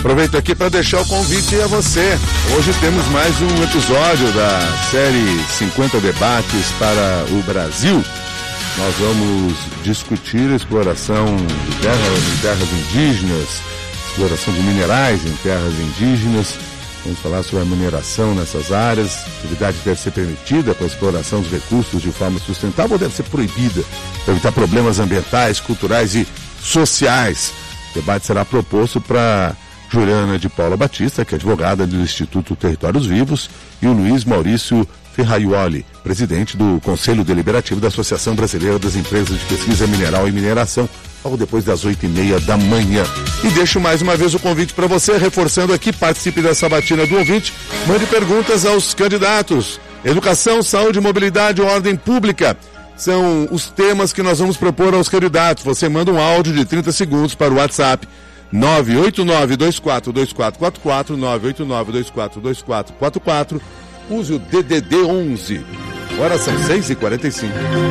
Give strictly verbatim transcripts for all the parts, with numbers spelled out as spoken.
Aproveito aqui para deixar o convite a você. Hoje temos mais um episódio da série cinquenta Debates para o Brasil. Nós vamos discutir a exploração de terras, em terras indígenas, exploração de minerais em terras indígenas. Vamos falar sobre a mineração nessas áreas. A atividade deve ser permitida com a exploração dos recursos de forma sustentável ou deve ser proibida para evitar problemas ambientais, culturais e sociais. O debate será proposto para Juliana de Paula Batista, que é advogada do Instituto Territórios Vivos, e o Luiz Maurício Ferraioli, presidente do Conselho Deliberativo da Associação Brasileira das Empresas de Pesquisa Mineral e Mineração, logo depois das oito e meia da manhã. E deixo mais uma vez o convite para você, reforçando aqui, participe da sabatina do ouvinte, mande perguntas aos candidatos. Educação, saúde, mobilidade, ordem pública são os temas que nós vamos propor aos candidatos. Você manda um áudio de trinta segundos para o WhatsApp nove oito nove dois quatro dois quatro quatro quatro, nove oito nove dois quatro dois quatro quatro quatro, use o D D D onze. Agora são seis e quarenta e cinco.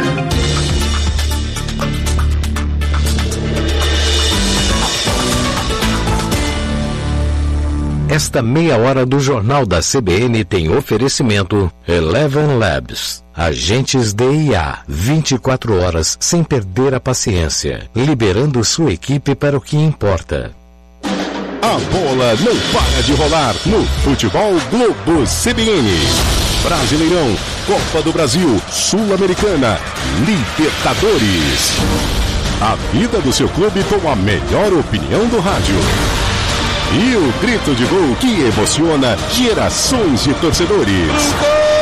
Esta meia hora do Jornal da C B N tem oferecimento Eleven Labs. Agentes de I A, vinte e quatro horas sem perder a paciência, liberando sua equipe para o que importa. A bola não para de rolar no Futebol Globo C B N. Brasileirão, Copa do Brasil, Sul-Americana, Libertadores. A vida do seu clube com a melhor opinião do rádio. E o grito de gol que emociona gerações de torcedores.